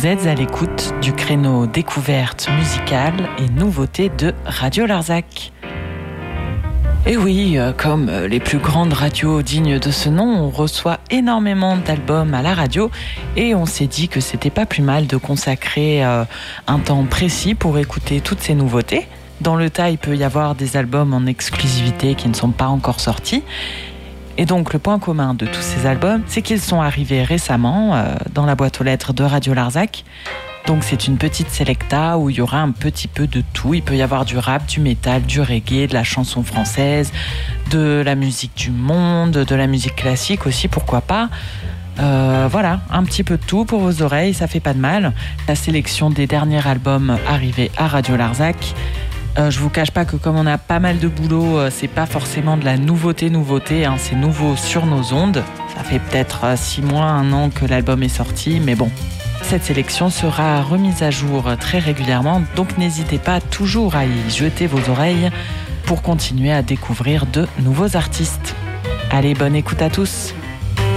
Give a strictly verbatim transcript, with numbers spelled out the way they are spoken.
Vous êtes à l'écoute du créneau découverte musicale et nouveautés de Radio Larzac. Et oui, comme les plus grandes radios dignes de ce nom, on reçoit énormément d'albums à la radio et on s'est dit que c'était pas plus mal de consacrer un temps précis pour écouter toutes ces nouveautés. Dans le tas, il peut y avoir des albums en exclusivité qui ne sont pas encore sortis. Et donc le point commun de tous ces albums, c'est qu'ils sont arrivés récemment euh, dans la boîte aux lettres de Radio Larzac. Donc c'est une petite selecta où il y aura un petit peu de tout. Il peut y avoir du rap, du métal, du reggae, de la chanson française, de la musique du monde, de la musique classique aussi, pourquoi pas. Euh, voilà, un petit peu de tout pour vos oreilles, ça fait pas de mal. La sélection des derniers albums arrivés à Radio Larzac. Euh, je vous cache pas que comme on a pas mal de boulot, euh, c'est pas forcément de la nouveauté nouveauté, hein, c'est nouveau sur nos ondes. Ça fait peut-être euh, six mois, un an que l'album est sorti, mais bon. Cette sélection sera remise à jour très régulièrement, donc n'hésitez pas toujours à y jeter vos oreilles pour continuer à découvrir de nouveaux artistes. Allez, bonne écoute à tous.